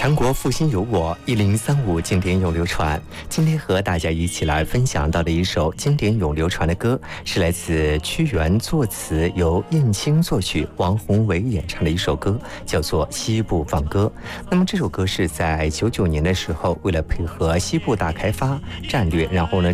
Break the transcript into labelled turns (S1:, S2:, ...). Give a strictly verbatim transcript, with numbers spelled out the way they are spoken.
S1: 强国复兴有我，一零三五经典永流传。今天和大家一起来分享到的一首经典永流传的歌，是来自屈原作词，由燕青作曲，王宏伟演唱的一首歌，叫做《西部放歌》。那么这首歌是在九九年的时候，为了配合西部大开发战略，然后呢